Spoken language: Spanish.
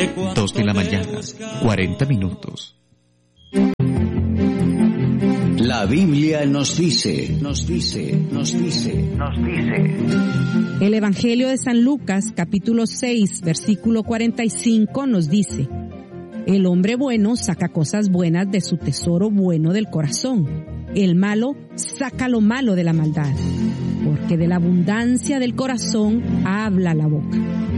2 de la mañana, 40 minutos. La Biblia nos dice. El Evangelio de San Lucas, capítulo 6, versículo 45, nos dice: el hombre bueno saca cosas buenas de su tesoro bueno del corazón. El malo saca lo malo de la maldad, porque de la abundancia del corazón habla la boca.